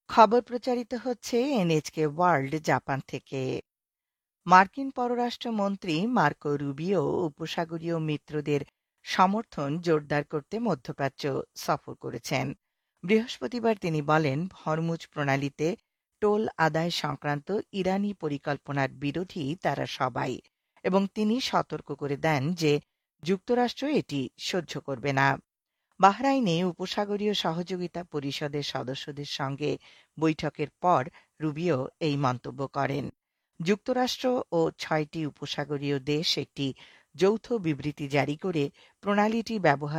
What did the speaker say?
খবর প্রচারিত হচ্ছে এনএচকে ওয়ার্ল্ড জাপান থেকে। মার্কিন পররাষ্ট্রমন্ত্রী মার্কো রুবিও উপসাগরীয় মিত্রদের সমর্থন জোরদার করতে মধ্যপ্রাচ্য সফর করেছেন। বৃহস্পতিবার তিনি বলেন, হরমুজ প্রণালীতে টোল আদায় সংক্রান্ত ইরানি পরিকল্পনার বিরোধী তারা সবাই, এবং তিনি সতর্ক করে দেন যে যুক্তরাষ্ট্র এটি সহ্য করবে না। বাহরাইনে উপসাগরীয় সহযোগিতা পরিষদের সদস্যদের সঙ্গে বৈঠকের পর রুবিও এই মন্তব্য করেন। যুক্তরাষ্ট্র ও ৬টি উপসাগরীয় দেশ একটি যৌথ বিবৃতি জারি করে প্রণালীটি ব্যবহার